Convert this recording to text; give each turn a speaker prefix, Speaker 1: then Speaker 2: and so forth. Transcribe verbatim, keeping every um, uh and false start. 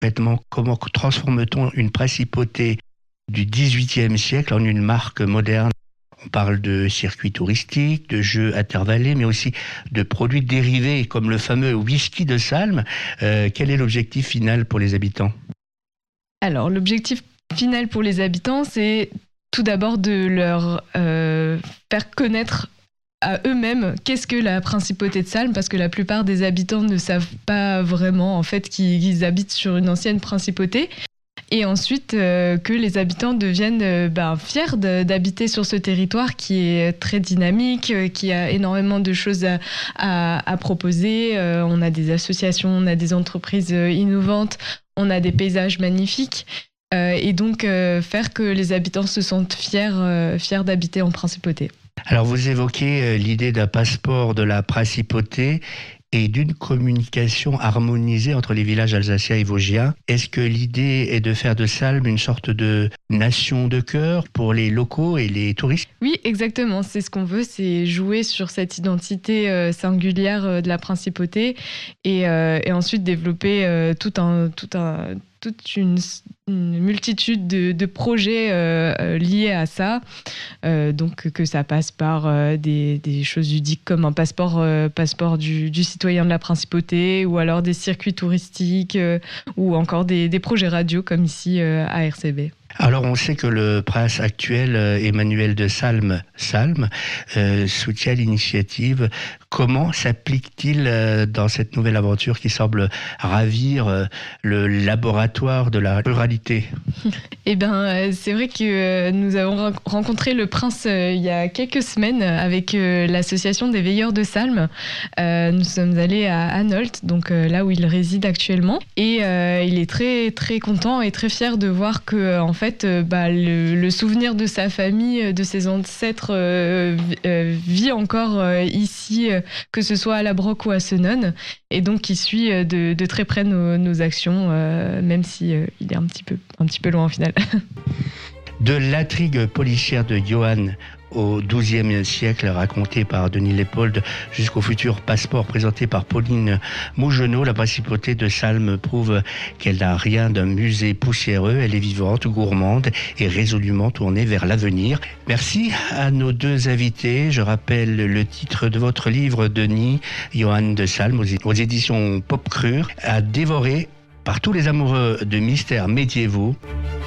Speaker 1: Concrètement, comment transforme-t-on une principauté du dix-huitième siècle en une marque moderne? On parle de circuits touristiques, de jeux intervallés, mais aussi de produits dérivés comme le fameux whisky de Salm. Euh, quel est l'objectif final pour les habitants?
Speaker 2: Alors, l'objectif final pour les habitants, c'est tout d'abord de leur euh, faire connaître à eux-mêmes qu'est-ce que la principauté de Salm, parce que la plupart des habitants ne savent pas vraiment en fait qu'ils, qu'ils habitent sur une ancienne principauté. Et ensuite, euh, que les habitants deviennent euh, ben, fiers de, d'habiter sur ce territoire qui est très dynamique, euh, qui a énormément de choses à, à, à proposer. Euh, on a des associations, on a des entreprises euh, innovantes, on a des paysages magnifiques. Euh, et donc, euh, faire que les habitants se sentent fiers, euh, fiers d'habiter en principauté.
Speaker 1: Alors, vous évoquez euh, l'idée d'un passeport de la principauté et d'une communication harmonisée entre les villages alsaciens et vosgiens. Est-ce que l'idée est de faire de Salm une sorte de nation de cœur pour les locaux et les touristes?
Speaker 2: Oui, exactement. C'est ce qu'on veut, c'est jouer sur cette identité euh, singulière euh, de la principauté et, euh, et ensuite développer euh, tout un, tout un, toute une, une multitude de, de projets euh, liés à ça. Euh, donc que ça passe par euh, des, des choses ludiques comme un passeport, euh, passeport du, du citoyen de la principauté, ou alors des circuits touristiques, euh, ou encore des, des projets radio comme ici euh, à R C B.
Speaker 1: Alors on sait que le prince actuel, Emmanuel de Salm, Salm euh, soutient l'initiative. Comment s'applique-t-il euh, dans cette nouvelle aventure qui semble ravir euh, le laboratoire de la ruralité?
Speaker 2: Eh bien, euh, c'est vrai que euh, nous avons rencontré le prince euh, il y a quelques semaines avec euh, l'association des veilleurs de Salm. Euh, nous sommes allés à Anholt, donc euh, là où il réside actuellement, et euh, il est très très content et très fier de voir que en fait, euh, bah, le, le souvenir de sa famille, de ses ancêtres, euh, euh, vit encore euh, ici, euh, que ce soit à La Broc ou à Senones, et donc il suit de, de très près nos, nos actions, euh, même si euh, il est un petit peu un petit peu loin au final.
Speaker 1: De l'intrigue policière de Johann au douzième siècle, racontée par Denis Lépold, jusqu'au futur passeport présenté par Pauline Mougenot, la principauté de Salm prouve qu'elle n'a rien d'un musée poussiéreux. Elle est vivante, gourmande et résolument tournée vers l'avenir. Merci à nos deux invités. Je rappelle le titre de votre livre, Denis, Johann de Salm, aux éditions Pop Crure, à dévorer par tous les amoureux de mystères médiévaux.